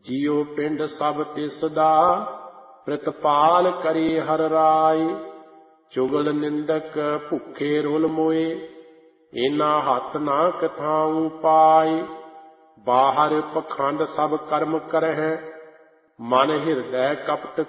ਜਿਉ ਪਿੰਡ ਸਭ ਤਿਸ ਦਾ ਪ੍ਰਤਪਾਲ ਕਰੇ ਹਰ ਰਾਏ। ਚੁਗਲ ਨਿੰਦਕ ਭੁੱਖੇ ਰੁਲ ਮੋਏ ਇਨਾ ਹੱਥ ਨਾ ਕਥਾਉ ਪਾਏ। ਬਾਹਰ ਪਖੰਡ ਸਭ ਕਰਮ ਕਰਹਿ ਮਨ ਹਿਰਦੈ ਕਪਟ